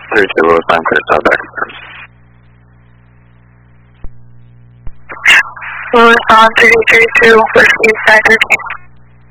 32 Lewis, I'm clear, stop back confirmed. Lewis on 332, Whiskey Tiger,